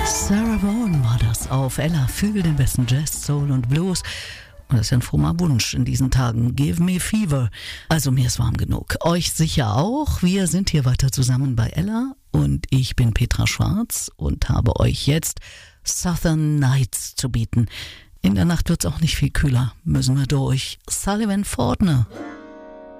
Sarah Vaughan war das auf Ella. Fühl den besten Jazz, Soul und Blues. Und das ist ja ein frommer Wunsch in diesen Tagen. Give me fever. Also mir ist warm genug. Euch sicher auch. Wir sind hier weiter zusammen bei Ella und ich bin Petra Schwarz und habe euch jetzt Southern Nights zu bieten. In der Nacht wird's auch nicht viel kühler. Müssen wir durch. Sullivan Fortner.